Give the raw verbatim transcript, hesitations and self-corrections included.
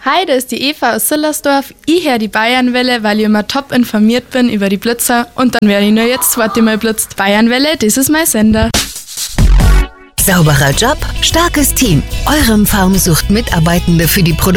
Hi, da ist die Eva aus Sillersdorf. Ich höre die Bayernwelle, weil ich immer top informiert bin über die Blitzer. Und dann werde ich nur jetzt das zweite Mal blitzt. Bayernwelle, das ist mein Sender. Sauberer Job, starkes Team. Eurem Farm sucht Mitarbeitende für die Produktion.